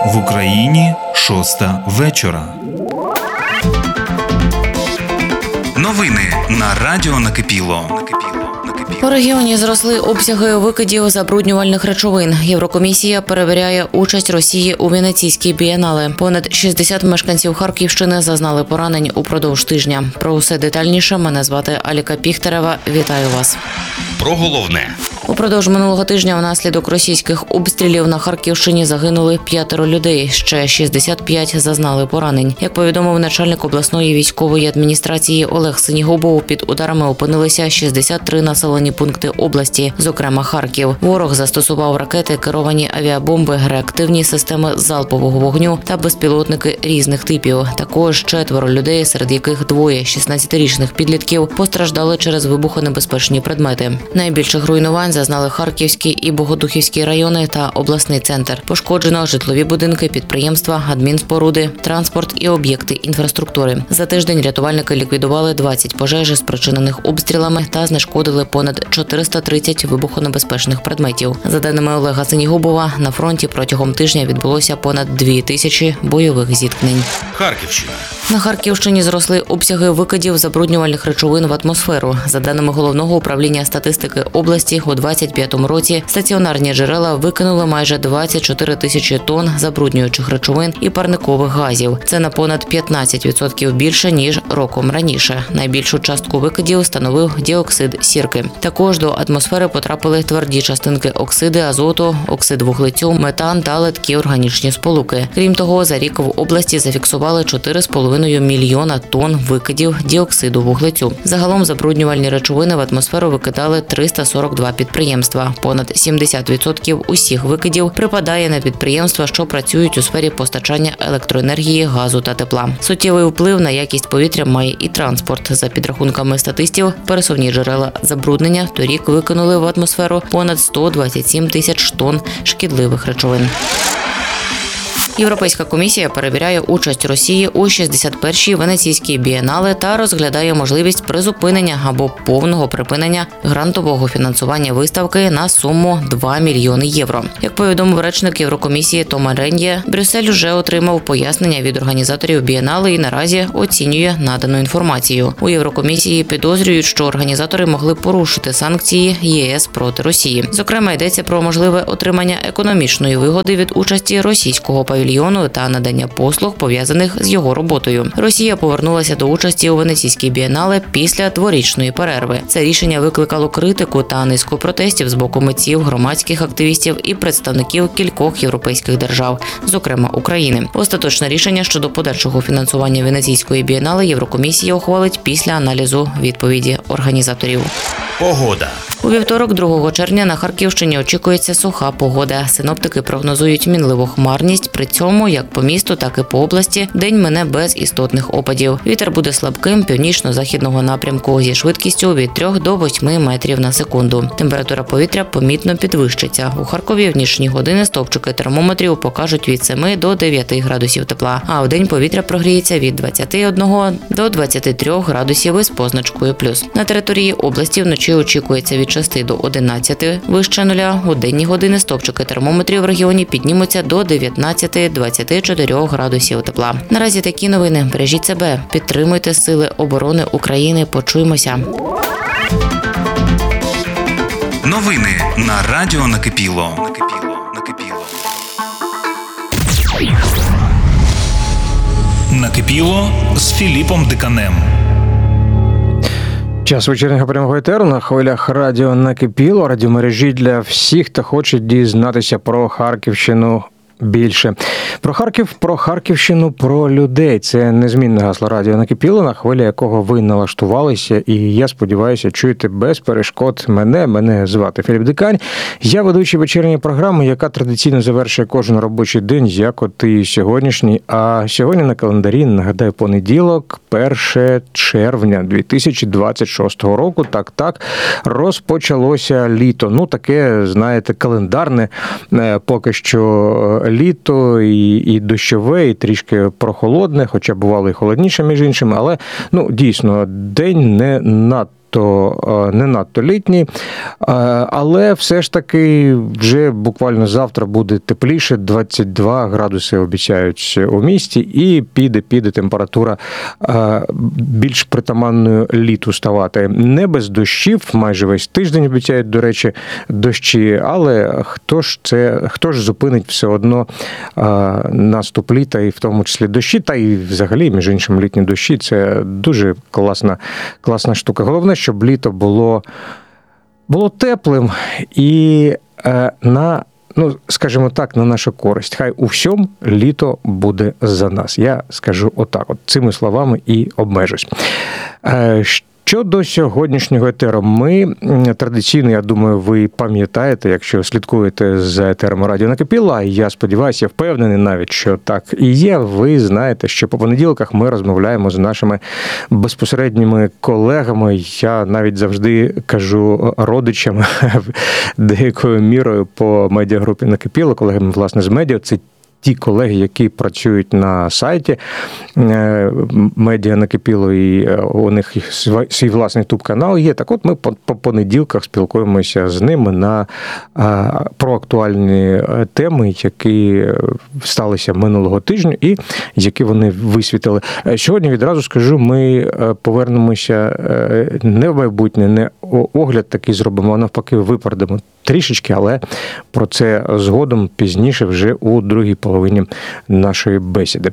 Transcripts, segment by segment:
В Україні 6 вечора. Новини на радіо Накипіло. У регіоні зросли обсяги викидів забруднювальних речовин. Єврокомісія перевіряє участь Росії у Венеційській бієнале. Понад 60 мешканців Харківщини зазнали поранень упродовж тижня. Про усе детальніше мене звати Аліка Піхтерева. Вітаю вас. Про головне. Упродовж минулого тижня внаслідок російських обстрілів на Харківщині загинули 5 людей, ще 65 зазнали поранень. Як повідомив начальник обласної військової адміністрації Олег Синігубов, під ударами опинилися 63 населені пункти області, зокрема Харків. Ворог застосував ракети, керовані авіабомби, реактивні системи залпового вогню та безпілотники різних типів. Також 4 людей, серед яких 2 16-річних підлітків, постраждали через вибухонебезпечні предмети. Найбільших руйнувань зазнали Харківський і Богодухівський райони та обласний центр. Пошкоджено житлові будинки, підприємства, адмінспоруди, транспорт і об'єкти інфраструктури. За тиждень рятувальники ліквідували 20 пожеж, спричинених обстрілами, та знешкодили понад 430 вибухонебезпечних предметів. За даними Олега Синігубова, на фронті протягом тижня відбулося понад 2000 бойових зіткнень. Харківщина. На Харківщині зросли обсяги викидів забруднювальних речовин в атмосферу. За даними Головного управління статистики області, у 2025 році стаціонарні джерела викинули майже 24 тисячі тонн забруднюючих речовин і парникових газів. Це на понад 15% більше, ніж роком раніше. Найбільшу частку викидів становив діоксид сірки. Також до атмосфери потрапили тверді частинки оксиди азоту, оксид вуглецю, метан та легкі органічні сполуки. Крім того, за рік в області зафіксували 4,5 мільйона тонн викидів діоксиду вуглецю. Загалом забруднювальні речовини в атмосферу викидали 342 підприємства. Понад 70% усіх викидів припадає на підприємства, що працюють у сфері постачання електроенергії, газу та тепла. Суттєвий вплив на якість повітря має і транспорт. За підрахунками статистів, пересувні джерела забруднення торік викинули в атмосферу понад 127 тисяч тонн шкідливих речовин. Європейська комісія перевіряє участь Росії у 61-й Венеційській бієнале та розглядає можливість призупинення або повного припинення грантового фінансування виставки на суму 2 мільйони євро. Як повідомив речник Єврокомісії Тома Реньє, Брюссель вже отримав пояснення від організаторів бієнале і наразі оцінює надану інформацію. У Єврокомісії підозрюють, що організатори могли порушити санкції ЄС проти Росії. Зокрема, йдеться про можливе отримання економічної вигоди від участі російського павільйону та надання послуг, пов'язаних з його роботою. Росія повернулася до участі у Венеційській бієнале після дворічної перерви. Це рішення викликало критику та низку протестів з боку митців, громадських активістів і представників кількох європейських держав, зокрема України. Остаточне рішення щодо подальшого фінансування Венеційської бієнале Єврокомісія ухвалить після аналізу відповіді організаторів. Погода. У вівторок, 2 червня, на Харківщині очікується суха погода. Синоптики прогнозують мінливу хмарність. При цьому, як по місту, так і по області, день мине без істотних опадів. Вітер буде слабким північно-західного напрямку зі швидкістю від 3 до 8 метрів на секунду. Температура повітря помітно підвищиться. У Харкові в нічні години стовпчики термометрів покажуть від 7 до 9 градусів тепла, а вдень повітря прогріється від 21 до 23 градусів із позначкою плюс. На території області вночі очікується від 6 до 11 вище нуля. У денні години стовпчики термометрів в регіоні піднімуться до 19-24 градусів тепла. Наразі такі новини. Бережіть себе, підтримуйте Сили оборони України. Почуємося. Новини на радіо Накипіло. Накипіло з Філіпом Диканем. Час вечірнього прямого етеру на хвилях радіо Накипіло, радіомережі для всіх, хто хоче дізнатися про Харківщину більше. Про Харків, про Харківщину, про людей. Це незмінне гасло радіо Накипіло, на хвилі якого ви налаштувалися, і я сподіваюся, чуєте без перешкод мене. Мене звати Філіп Дикань. Я ведучий вечірньої програми, яка традиційно завершує кожен робочий день, як от і сьогоднішній. А сьогодні на календарі, нагадаю, понеділок, 1 червня 2026 року. Так, розпочалося літо. Ну, таке, знаєте, календарне поки що літо, і дощове, і трішки прохолодне, хоча бувало і холодніше, між іншим, але, дійсно, день не надто не надто літній, але все ж таки вже буквально завтра буде тепліше, 22 градуси обіцяють у місті, і піде температура більш притаманною літу ставати. Не без дощів, майже весь тиждень обіцяють, до речі, дощі, але хто ж зупинить все одно наступ літа, і в тому числі дощі, та і взагалі, між іншим, літні дощі – це дуже класна штука. Головне, щоб літо було теплим і скажімо так, на нашу користь. Хай у всьому літо буде за нас. Я скажу отак, цими словами і обмежусь. Щодо сьогоднішнього етеру, ми традиційно, я думаю, ви пам'ятаєте, якщо слідкуєте за етером Радіо Накипіло, а я сподіваюся, я впевнений навіть, що так і є, ви знаєте, що по понеділках ми розмовляємо з нашими безпосередніми колегами, я навіть завжди кажу родичами деякою мірою по медіагрупі Накипіло, колегами, власне, з медіа, це ті колеги, які працюють на сайті медіа Накипіло, і у них свій власний ютуб-канал є. Так от ми по понеділках спілкуємося з ними про актуальні теми, які сталися минулого тижня і які вони висвітили. Сьогодні відразу скажу, ми повернемося не в майбутнє, не огляд такий зробимо, а навпаки випередимо трішечки, але про це згодом, пізніше, вже у другій половині нашої бесіди.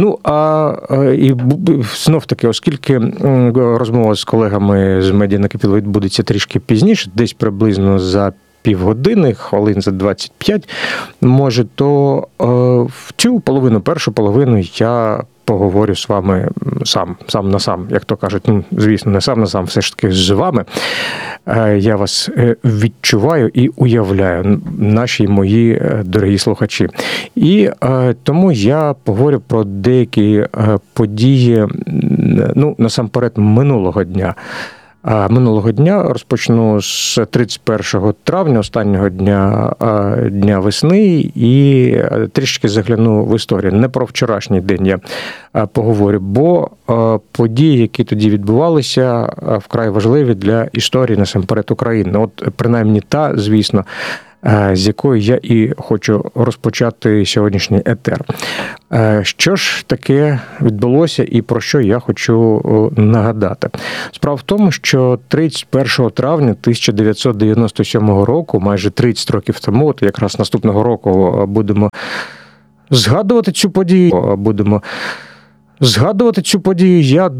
І знов-таки, оскільки розмова з колегами з медіа Накипіло відбудеться трішки пізніше, десь приблизно за півгодини, хвилин за 25, може, то в цю першу половину я поговорю з вами сам на сам, як то кажуть, звісно, не сам на сам, все ж таки з вами. Я вас відчуваю і уявляю, наші і мої дорогі слухачі. І тому я поговорю про деякі події, насамперед, минулого дня. Минулого дня розпочну з 31 травня, останнього дня весни, і трішки загляну в історію. Не про вчорашній день я поговорю, бо події, які тоді відбувалися, вкрай важливі для історії, насамперед, України. От принаймні та, звісно, з якої я і хочу розпочати сьогоднішній етер. Що ж таке відбулося і про що я хочу нагадати? Справа в тому, що 31 травня 1997 року, майже 30 років тому, от якраз наступного року будемо згадувати цю подію, я